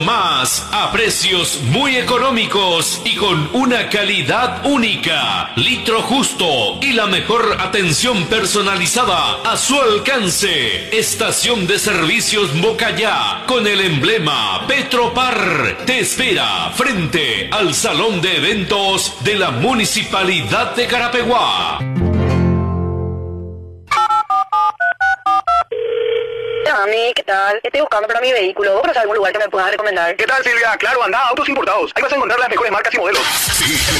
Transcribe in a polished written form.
Más a precios muy económicos y con una calidad única, litro justo y la mejor atención personalizada a su alcance. Estación de servicios Mocayá con el emblema Petropar te espera frente al salón de eventos de la Municipalidad de Carapeguá. Mami, ¿qué tal? Estoy buscando para mi vehículo. ¿Vos conoces algún lugar que me puedas recomendar? ¿Qué tal, Silvia? Claro, anda a Autos Importados. Ahí vas a encontrar las mejores marcas y modelos. Sí,